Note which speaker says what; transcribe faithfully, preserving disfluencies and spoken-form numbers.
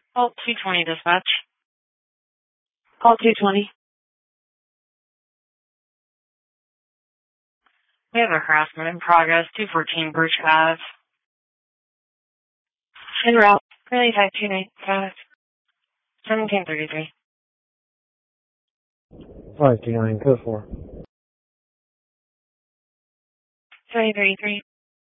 Speaker 1: Call two twenty dispatch. Call two twenty. We have a harassment in progress, two fourteen Birch Ave. En route, really five two nine five. seventeen thirty-three.
Speaker 2: five two nine, code four.
Speaker 1: seventy thirty-three.